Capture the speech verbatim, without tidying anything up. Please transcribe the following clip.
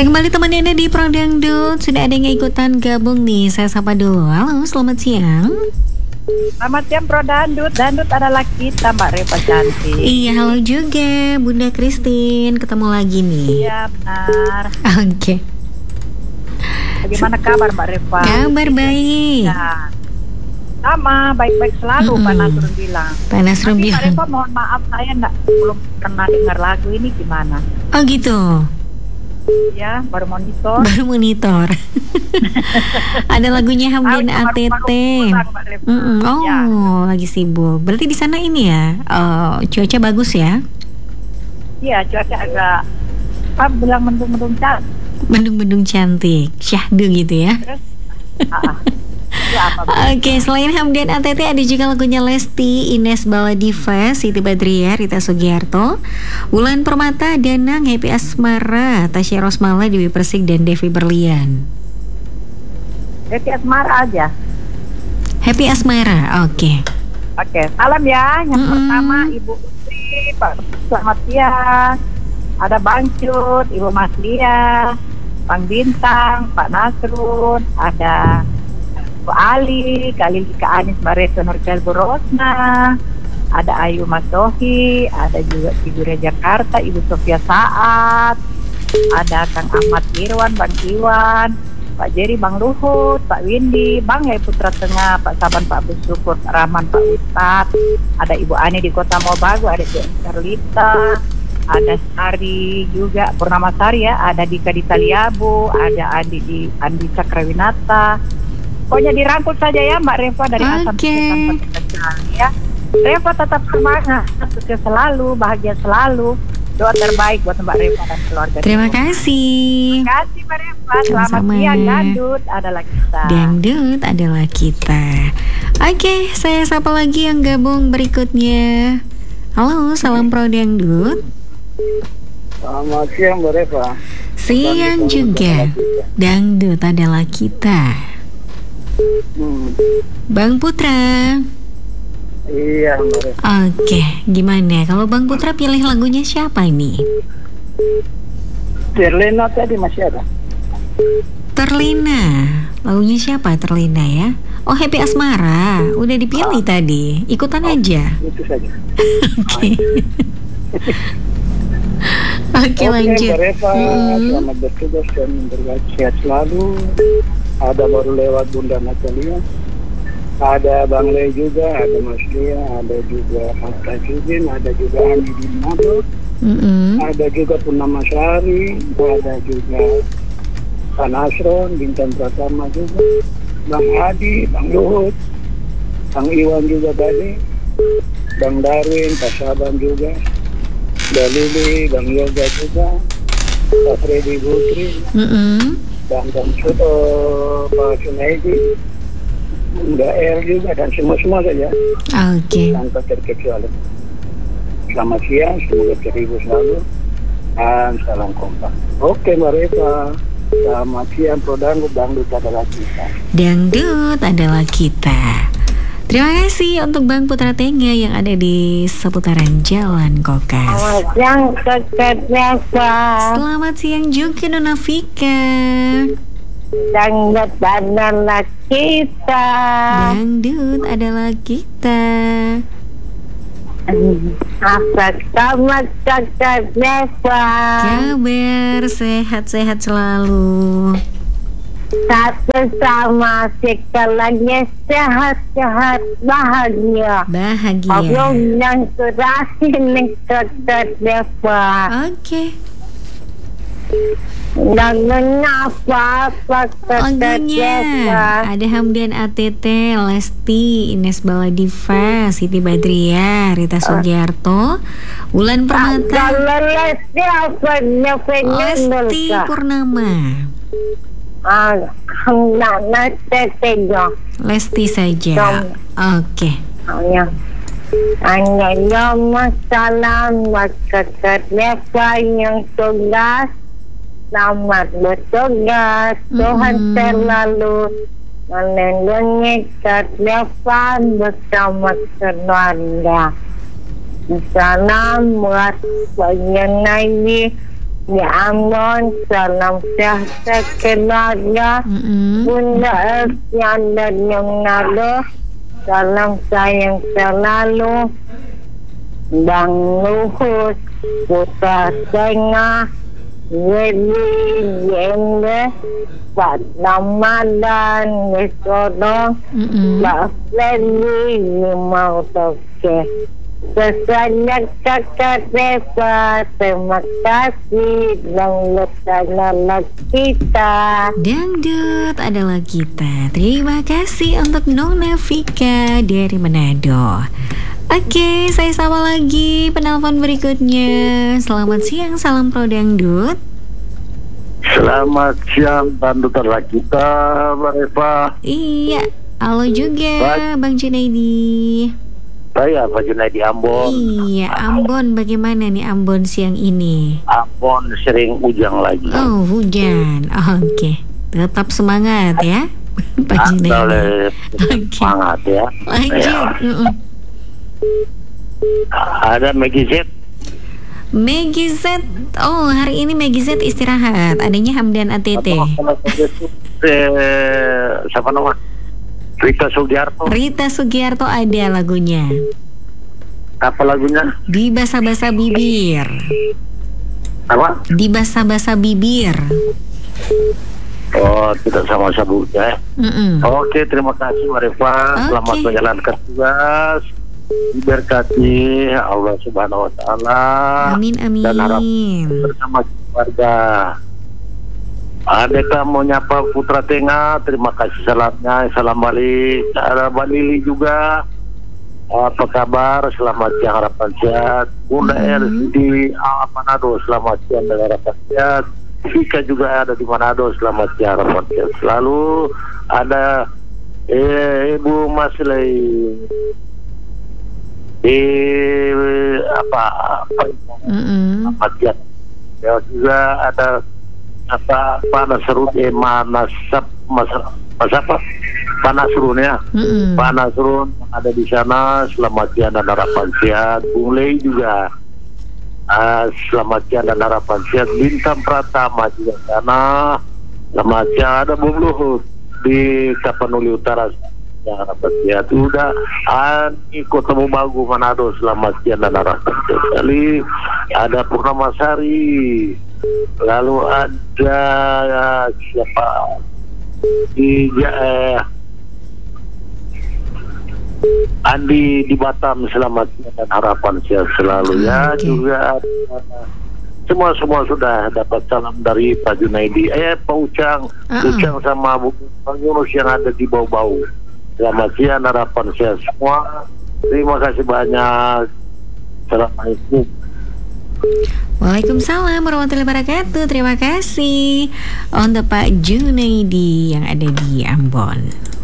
Baik, kembali teman Anda di Pro Dangdut. Sudah ada yang ikutan gabung nih. Saya sapa dulu. Halo, selamat siang. Selamat siang Pro Dangdut. Dangdut adalah kita, Mbak Reva cantik. Iya, halo juga Bunda Christine. Ketemu lagi nih. Iya, benar. Oke. Okay. Bagaimana kabar Mbak Reva? Kabar baik. Ya. Sama, baik-baik selalu, mm-hmm. Pak Nasrun bilang. Pak Nasrun Tapi bilang. Mbak Reva mohon maaf, saya enggak, belum pernah dengar lagu ini gimana. Oh gitu. Ya, baru monitor. Baru monitor. Ada lagunya Hamdan A T T. Oh, ya. Lagi sibuk. Berarti di sana ini ya, uh, cuaca bagus ya? Iya, cuaca agak, apa bilang mendung-mendung cantik. Mendung-mendung cantik, syahdu gitu ya. Terus, ah, Oke, okay, selain Hamdan A T T ada juga lagunya Lesti, Ines Baladiva, Siti Badriah, Rita Sugiarto, Wulan Permata, Danang, Happy Asmara, Tasya Rosmala, Dewi Persik, dan Devi Berlian. Happy Asmara aja. Happy Asmara, oke. Okay. Oke, okay, salam ya. Yang mm-hmm. pertama Ibu Putri, Pak selamat siang. Ada Bang Cut, Ibu Maslia, Bang Bintang, Pak Nasrun, ada Bu Ali, kali Kak Anis Bareto Nurkel Burosna, ada Ayu Masohi, ada juga Figura Jakarta, Ibu Sofia Saat, ada Kang Ahmad Irwan, Bang Iwan, Pak Jerry, Bang Luhut, Pak Windy, Bang Hai Putra Tengah, Pak Saban, Pak Busyukur, Pak Rahman, Pak Ustadz, ada Ibu Ani di Kota Mobagu, ada Ibu Carlita, ada Sari juga, Purnama Sari ya, ada Dika di Taliabu, ada Andi di Andi Cakrawinata. Pokoknya dirangkul saja ya Mbak Reva dari okay. Asam sampai kecil ya. Reva tetap semangat, sukses selalu, bahagia selalu. Doa terbaik buat Mbak Reva dan keluarga. Terima kasih. Terima kasih Mbak Reva. Selamat Sama-sama. Siang. Dangdut adalah kita. Dangdut adalah kita. Oke, okay, saya sapa lagi yang gabung berikutnya. Halo, salam Pro Dangdut. Selamat siang Mbak Reva. Siang juga. Dangdut adalah kita. Hmm. Bang Putra. Iya Mbak Reva. Oke, gimana? Kalau Bang Putra pilih lagunya siapa ini? Terlena tadi masih ada. Terlena. Lagunya siapa Terlena ya? Oh, Happy Asmara. Udah dipilih ah. tadi. Ikutan oh, aja. Itu saja. Oke. Oke, lanjut. Mbak Reva, hmm. selamat bertugas dan bersehat selalu. Ada baru lewat Bunda Natalia, ada Bang Le juga, ada Mas Lia, ada juga Mas Tajudin, ada juga Andi di Mabel, mm-hmm. ada juga Purnama Sari, ada juga Pak Nasron, Bintang Pratama juga, Bang Adi, Bang Luhut, Bang Iwan juga tadi, Bang Darwin, Pak Saban juga, Mbak Lili, Bang Yoga juga, Pak Freddy Putri, mm-hmm. dan dan Suto Pak Sunaidi, Mbak El juga dan semua-semua saja. Oke. Okay. Tanpa terkecuali. Selamat siang, semoga terhibur selalu dan salam kompak. Oke Mbak Reva, selamat siang Pro Dangdut, Dangdut adalah kita. Dangdut adalah kita. Terima kasih untuk Bang Putra Tengah yang ada di seputaran Jalan Kokas. Selamat siang Kakak Neva. Selamat siang juga Nona Vika. Dangdut adalah kita. Dangdut adalah kita. Apa kabar Kakak Neva? Kabar sehat-sehat selalu. Satu sama segalanya sehat-sehat bahagia. Bahagia. Belum yang terakhir Kakak Neva. Oke. Lagunya apa-apa Kakak Neva? Ada Hamdan A T T, Lesti, Ines Baladiva, Siti Badriah, Rita Sugiarto, Wulan Permata. Kalau Lesti apa Neva? Lesti Purnama. Ah, Hamdan saja. Lesti saja. Oke. Hanya, hanya yang masalah Kakak Neva yang tugas. Selamat bertugas. Tuhan mm-hmm. selalu melindungi Kakak Neva bersama keluarga. Salam buat penyanyi di Ambon, salam sejahtera keluarga. Mm-mm. Bunda Es yang ada di Manado, salam sayang selalu. Bang Luhut, Putra Tengah, Wedi Jende, Pak Ramadan, Wisodong, Mm-mm. Pak Freddy, Limau Toke. Pesannya kakak Reva, terima kasih dan adalah kita. Dangdut adalah kita. Terima kasih untuk Nona Vika dari Manado. Oke, saya sapa lagi penelpon berikutnya. Selamat siang, salam pro dangdut. Selamat siang dangdut adalah kita, Mbak Eva. Iya, halo juga Baik. Bang Junaidi. Saya Pak Junaidi Ambon. Iya, Ambon bagaimana nih Ambon siang ini? Ambon sering ujang lagi. Oh, hujan. Oke, tetap semangat ya, Pak Junaidi. Boleh Oke. semangat ya. Lanjut. Ya. Mm-mm. Ada Maggie Z. Maggie Z. Oh, hari ini Maggie Z istirahat. Adanya Hamdan A T T. Kalau itu, eh, siapa nama? Rita Sugiarto. Rita Sugiarto ada lagunya. Apa lagunya? Di basa-basa bibir. Apa? Di basa-basa bibir. Oh, tidak sama sabutnya. Mm-mm. Oke, terima kasih Mbak Reva. Selamat Oke. menjalankan tugas. Diberkati Allah Subhanahu Wa Taala. Amin Dan harap amin. bersama keluarga. Ada kamu nyapa Putra Tengah, terima kasih salamnya, salam balik. Ada Mbak Lili juga. Apa kabar? Selamat siang, harapan sehat. Bunda Mhm. R di ah, Manado, selamat siang dan harapan sehat. Vika juga ada di Manado, selamat siang, harapan sehat. Selalu ada eh, Ibu Masley di apa apa Mm-mm. apa dia ya juga ada apa Pak Nasrun eh Manasap Mas Mas apa Pak Nasrun ya Mm-mm. Pak Nasrun ada di sana, selamat siang dan harapan sehat. Bung Lei juga ah, selamat siang dan harapan sehat. Bintang Pratama juga di sana, selamat siang. Ada Bung Luhut di Tapanuli Utara, yang harapan sehat. Udah Ani Kota Bagu Manado, selamat siang dan harapan sehat sekali. Ada Purnamasari, lalu ada uh, siapa di eh, Andi di Batam, selamat siang dan harapan sehat selalu ya. Oke. Juga uh, semua semua sudah dapat salam dari Pak Junaidi, eh Pak Ucang, Uh-uh. Ucang sama Bu Bang Yunus yang ada di Bau-Bau. Selamat siang, harapan sehat semua. Terima kasih banyak. Assalamualaikum. Waalaikumsalam warahmatullahi wabarakatuh. Terima kasih untuk Pak Junaidi yang ada di Ambon.